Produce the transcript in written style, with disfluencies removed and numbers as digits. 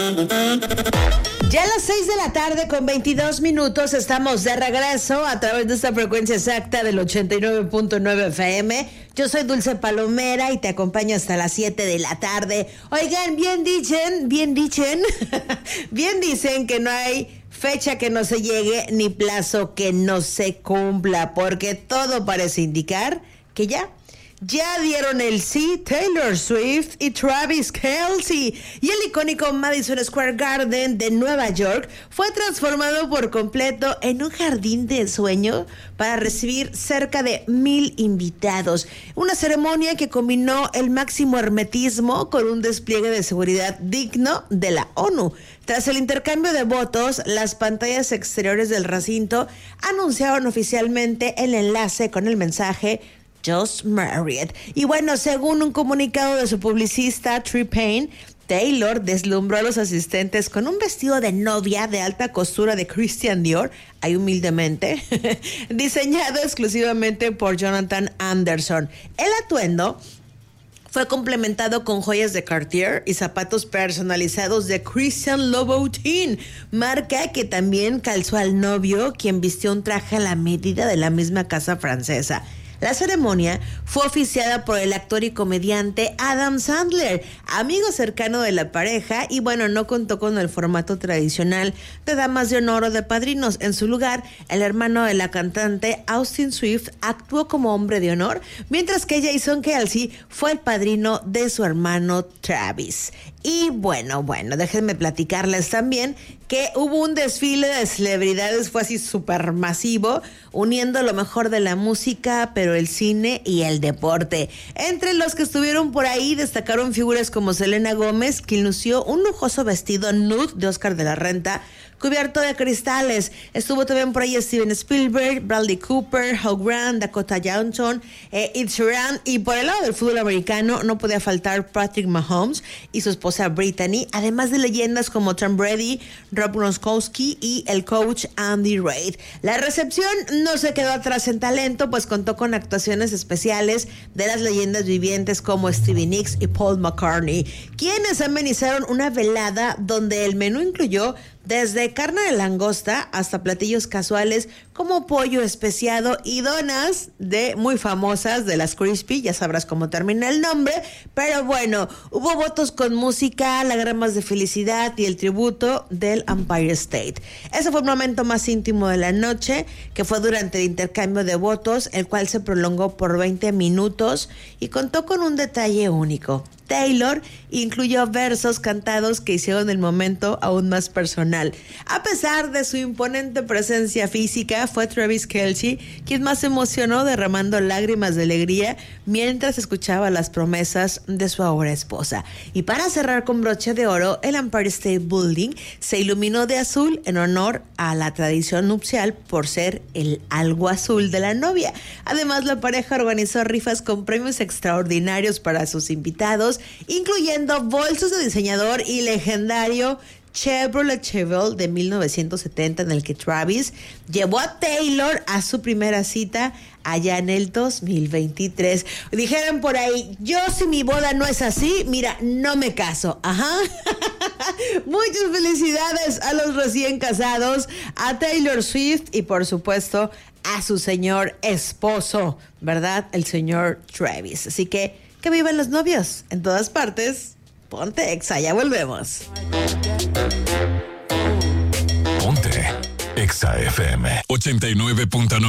Ya a las 6 de la tarde con 22 minutos estamos de regreso a través de esta frecuencia exacta del 89.9 FM. Yo soy Dulce Palomera y te acompaño hasta las 7 de la tarde. Oigan, bien dicen que no hay fecha que no se llegue ni plazo que no se cumpla, porque todo parece indicar que ya dieron el sí Taylor Swift y Travis Kelce, y el icónico Madison Square Garden de Nueva York fue transformado por completo en un jardín de ensueño para recibir cerca de 1,000 invitados. Una ceremonia que combinó el máximo hermetismo con un despliegue de seguridad digno de la ONU. Tras el intercambio de votos, las pantallas exteriores del recinto anunciaron oficialmente el enlace con el mensaje Just Married. Y bueno, según un comunicado de su publicista Trey Payne, Taylor deslumbró a los asistentes con un vestido de novia de alta costura de Christian Dior, ahí humildemente, diseñado exclusivamente por Jonathan Anderson. El atuendo fue complementado con joyas de Cartier y zapatos personalizados de Christian Louboutin, marca que también calzó al novio, quien vistió un traje a la medida de la misma casa francesa. La ceremonia fue oficiada por el actor y comediante Adam Sandler, amigo cercano de la pareja, y bueno, no contó con el formato tradicional de damas de honor o de padrinos. En su lugar, el hermano de la cantante, Austin Swift, actuó como hombre de honor, mientras que Jason Kelce fue el padrino de su hermano Travis. Y bueno, déjenme platicarles también que hubo un desfile de celebridades, fue así súper masivo, uniendo lo mejor de la música, pero el cine y el deporte. Entre los que estuvieron por ahí destacaron figuras como Selena Gómez, quien lució un lujoso vestido nude de Oscar de la Renta, cubierto de cristales. Estuvo también por ahí Steven Spielberg, Bradley Cooper, Hugh Grant, Dakota Johnson, Ed Sheeran. Y por el lado del fútbol americano no podía faltar Patrick Mahomes y su esposa Brittany, además de leyendas como Tom Brady, Rob Gronkowski y el coach Andy Reid. La recepción no se quedó atrás en talento, pues contó con actuaciones especiales de las leyendas vivientes como Stevie Nicks y Paul McCartney, quienes amenizaron una velada donde el menú incluyó desde carne de langosta hasta platillos casuales como pollo especiado y donas de muy famosas de las Crispy, ya sabrás cómo termina el nombre, pero bueno, hubo votos con música, lágrimas de felicidad y el tributo del Empire State. Ese fue el momento más íntimo de la noche, que fue durante el intercambio de votos, el cual se prolongó por 20 minutos y contó con un detalle único. Taylor incluyó versos cantados que hicieron el momento aún más personal. A pesar de su imponente presencia física, fue Travis Kelce quien más se emocionó, derramando lágrimas de alegría mientras escuchaba las promesas de su ahora esposa. Y para cerrar con broche de oro, el Empire State Building se iluminó de azul en honor a la tradición nupcial por ser el algo azul de la novia. Además, la pareja organizó rifas con premios extraordinarios para sus invitados, incluyendo bolsos de diseñador y legendario Chevrolet Chevelle de 1970, en el que Travis llevó a Taylor a su primera cita allá en el 2023. Dijeron por ahí, yo si mi boda no es así, mira, no me caso. Ajá. Muchas felicidades a los recién casados, a Taylor Swift y por supuesto a su señor esposo, ¿verdad? El señor Travis. Así que vivan los novios en todas partes. Ponte Exa, ya volvemos. Ponte Exa FM 89.9.